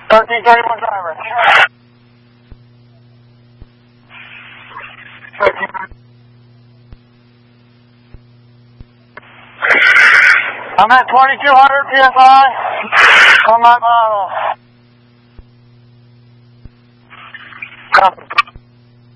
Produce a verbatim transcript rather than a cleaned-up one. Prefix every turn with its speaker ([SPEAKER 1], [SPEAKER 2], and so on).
[SPEAKER 1] thirteen thirty-one driver. I'm at twenty-two hundred P S I on my model. Copy.